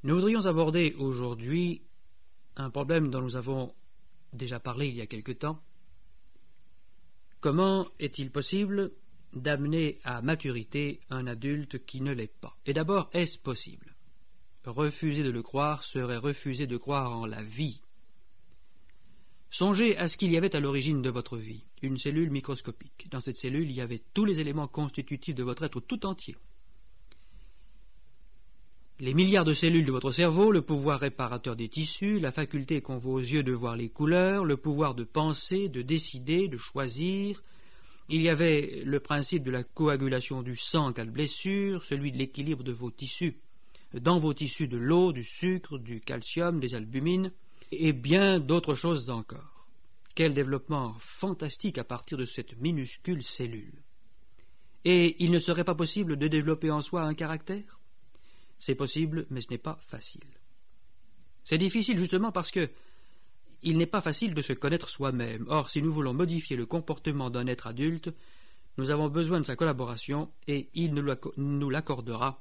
Nous voudrions aborder aujourd'hui un problème dont nous avons déjà parlé il y a quelque temps. Comment est-il possible d'amener à maturité un adulte qui ne l'est pas? Et d'abord, est-ce possible? Refuser de le croire serait refuser de croire en la vie. Songez à ce qu'il y avait à l'origine de votre vie, une cellule microscopique. Dans cette cellule, il y avait tous les éléments constitutifs de votre être tout entier. Les milliards de cellules de votre cerveau, le pouvoir réparateur des tissus, la faculté qu'ont vos yeux de voir les couleurs, le pouvoir de penser, de décider, de choisir. Il y avait le principe de la coagulation du sang en cas de blessure, celui de l'équilibre de vos tissus, dans vos tissus de l'eau, du sucre, du calcium, des albumines, et bien d'autres choses encore. Quel développement fantastique à partir de cette minuscule cellule. Et il ne serait pas possible de développer en soi un caractère? C'est possible, mais ce n'est pas facile. C'est difficile justement parce que il n'est pas facile de se connaître soi-même. Or, si nous voulons modifier le comportement d'un être adulte, nous avons besoin de sa collaboration et il ne nous l'accordera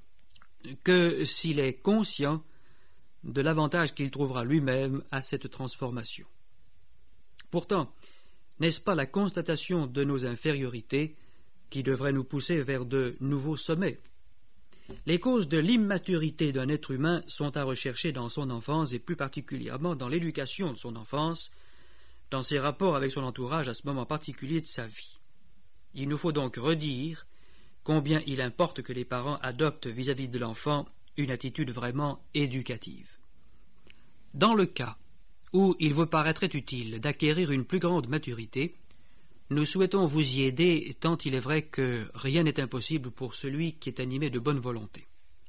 que s'il est conscient de l'avantage qu'il trouvera lui-même à cette transformation. Pourtant, n'est-ce pas la constatation de nos infériorités qui devrait nous pousser vers de nouveaux sommets? Les causes de l'immaturité d'un être humain sont à rechercher dans son enfance et plus particulièrement dans l'éducation de son enfance, dans ses rapports avec son entourage à ce moment particulier de sa vie. Il nous faut donc redire combien il importe que les parents adoptent vis-à-vis de l'enfant une attitude vraiment éducative. Dans le cas où il vous paraîtrait utile d'acquérir une plus grande maturité, nous souhaitons vous y aider tant il est vrai que rien n'est impossible pour celui qui est animé de bonne volonté.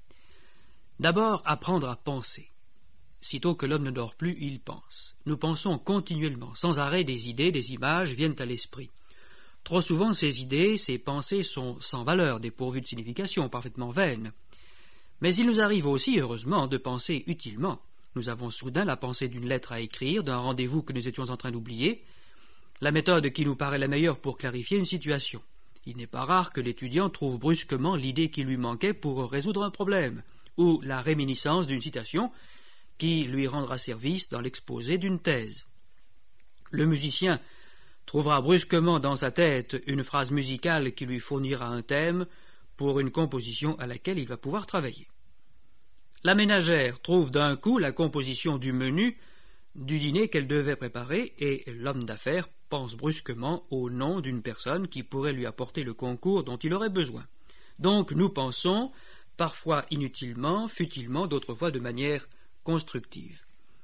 D'abord, apprendre à penser. Sitôt que l'homme ne dort plus, il pense. Nous pensons continuellement, sans arrêt des idées, des images viennent à l'esprit. Trop souvent, ces idées, ces pensées sont sans valeur, dépourvues de signification, parfaitement vaines. Mais il nous arrive aussi, heureusement, de penser utilement. Nous avons soudain la pensée d'une lettre à écrire, d'un rendez-vous que nous étions en train d'oublier, la méthode qui nous paraît la meilleure pour clarifier une situation. Il n'est pas rare que l'étudiant trouve brusquement l'idée qui lui manquait pour résoudre un problème, ou la réminiscence d'une citation qui lui rendra service dans l'exposé d'une thèse. Le musicien trouvera brusquement dans sa tête une phrase musicale qui lui fournira un thème pour une composition à laquelle il va pouvoir travailler. La ménagère trouve d'un coup la composition du menu du dîner qu'elle devait préparer et l'homme d'affaires pense brusquement au nom d'une personne qui pourrait lui apporter le concours dont il aurait besoin. Donc nous pensons, parfois inutilement, futilement, d'autres fois de manière constructive.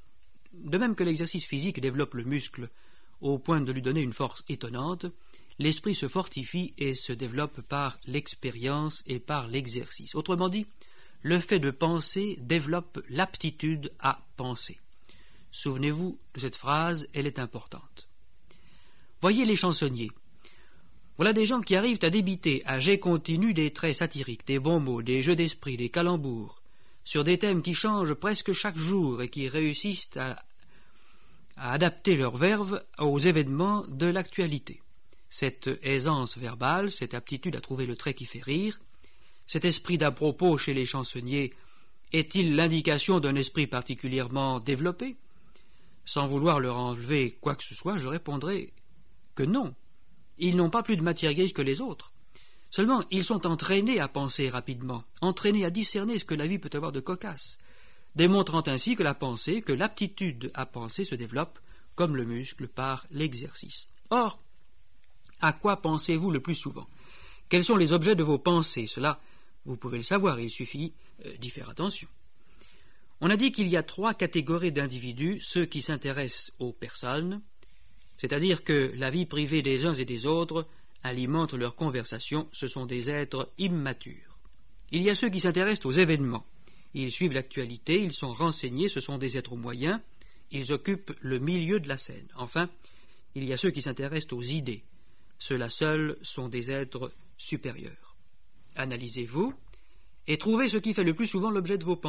De même que l'exercice physique développe le muscle au point de lui donner une force étonnante, l'esprit se fortifie et se développe par l'expérience et par l'exercice. Autrement dit, le fait de penser développe l'aptitude à penser. Souvenez-vous de cette phrase, elle est importante. Voyez les chansonniers. Voilà des gens qui arrivent à débiter à jet continu des traits satiriques, des bons mots, des jeux d'esprit, des calembours, sur des thèmes qui changent presque chaque jour et qui réussissent à adapter leur verve aux événements de l'actualité. Cette aisance verbale, cette aptitude à trouver le trait qui fait rire, cet esprit d'à propos chez les chansonniers, est-il l'indication d'un esprit particulièrement développé? Sans vouloir leur enlever quoi que ce soit, je répondrai que non. Ils n'ont pas plus de matière grise que les autres. Seulement, ils sont entraînés à penser rapidement, entraînés à discerner ce que la vie peut avoir de cocasse, démontrant ainsi que la pensée, que l'aptitude à penser se développe, comme le muscle, par l'exercice. Or, à quoi pensez-vous le plus souvent? Quels sont les objets de vos pensées? Cela, vous pouvez le savoir, il suffit d'y faire attention. On a dit qu'il y a 3 catégories d'individus, ceux qui s'intéressent aux personnes, c'est-à-dire que la vie privée des uns et des autres alimente leur conversation, ce sont des êtres immatures. Il y a ceux qui s'intéressent aux événements, ils suivent l'actualité, ils sont renseignés, ce sont des êtres moyens, ils occupent le milieu de la scène. Enfin, il y a ceux qui s'intéressent aux idées, ceux-là seuls sont des êtres supérieurs. Analysez-vous et trouvez ce qui fait le plus souvent l'objet de vos pensées.